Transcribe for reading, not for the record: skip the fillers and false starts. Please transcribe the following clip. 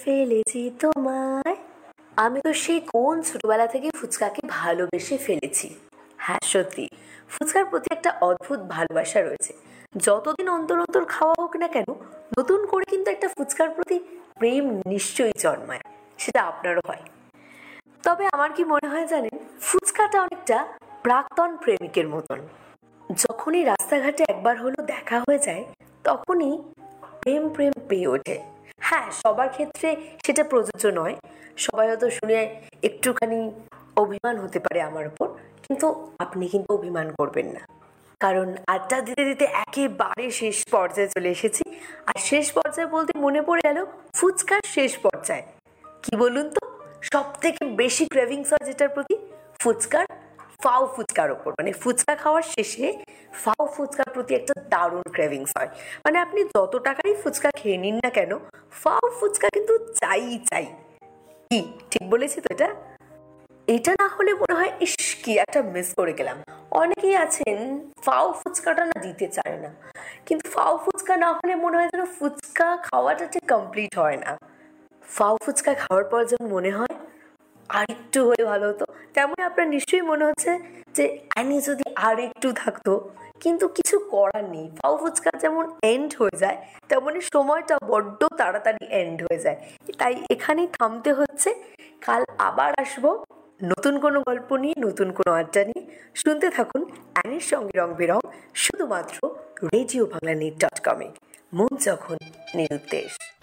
ফেলেছি তোমায়। আমি তো সেই কোন ছোটবেলা থেকে ফুচকাকে ভালোবেসে ফেলেছি। হ্যাঁ সত্যি, ফুচকার প্রতি একটা অদ্ভুত ভালোবাসা রয়েছে। যতদিন অন্তর অন্তর খাওয়া হোক না কেন, নতুন করে কিন্তু একটা ফুচকার প্রতি প্রেম নিশ্চয়ই জন্মায়। সেটা আপনারও হয়। তবে আমার কি মনে হয় জানেন, ফুচকাটা অনেকটা প্রাক্তন প্রেমিকের মতন। যখনই রাস্তাঘাটে একবার হলো দেখা হয়ে যায়, তখনই প্রেম প্রেম পেয়ে ওঠে। হ্যাঁ, সবার ক্ষেত্রে সেটা প্রযোজ্য নয়। সবাই হয়তো শুনে একটুখানি অভিমান হতে পারে আমার উপর, কিন্তু আপনি কিন্তু অভিমান করবেন না। কারণ আড্ডা দিতে দিতে একেবারে শেষ পর্যায়ে চলে এসেছি। আর শেষ পর্যায়ে বলতে মনে পড়ে গেল ফুচকার শেষ পর্যায়ে। কি বলুন তো, সব থেকে বেশি ক্রেভিংস হয় যেটার প্রতি? ফুচকার ফাও ফুচকার ওপর। মানে ফুচকা খাওয়ার শেষে ফাও ফুচকার প্রতি একটা দারুণ ক্রেভিংস হয়। মানে আপনি যত টাকারই ফুচকা খেয়ে নিন না কেন, ফাও ফুচকা কিন্তু চাই চাই। কি ঠিক বলেছি তো এটা? এটা না হলে মনে হয় ইস কি একটা মিস করে গেলাম। অনেকেই আছেন ফাও ফুচকাটা না দিতে চায় না, কিন্তু ফাও ফুচকা না হলে মনে হয় যেন ফুচকা খাওয়াটা ঠিক কমপ্লিট হয় না। ফাও ফুচকা খাওয়ার পর যেমন মনে হয় আর একটু হলে ভালো হতো, তেমন আপনার নিশ্চয়ই মনে হচ্ছে যে আইনি যদি আর একটু থাকতো। কিন্তু কিছু করার নেই, ফাও ফুচকা যেমন এন্ড হয়ে যায়, তেমনই সময়টা বড্ড তাড়াতাড়ি এন্ড হয়ে যায়। তাই এখানেই থামতে হচ্ছে। কাল আবার আসবো নতুন কোনো গল্প নিয়ে, নতুন কোনো আড্ডা নিয়ে। শুনতে থাকুন অ্যানির সঙ্গে রং বেরং, শুধুমাত্র রেডিও বাংলা নেট.com-এ। মন যখন নিরুদ্দেশ।